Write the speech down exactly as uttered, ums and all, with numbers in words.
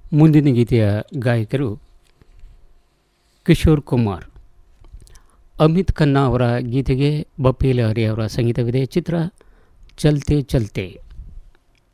ಮುಂದಿನ ಗೀತೆಯ ಗಾಯಕರು ಕಿಶೋರ್ ಕುಮಾರ್. ಅಮಿತ್ ಖನ್ನಾ ಅವರ ಗೀತೆಗೆ ಬಪ್ಪಿ ಲಹರಿ ಅವರ ಸಂಗೀತವಿದೆ. ಚಿತ್ರ ಚಲ್ತೆ ಚಲ್ತೆ.